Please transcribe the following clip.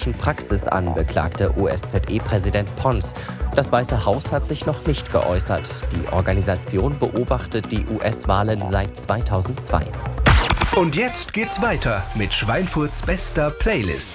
demokratischen Praxis an, beklagte OSZE-Präsident Pons. Das Weiße Haus hat sich noch nicht geäußert. Die Organisation beobachtet die US-Wahlen seit 2002. Und jetzt geht's weiter mit Schweinfurts bester Playlist.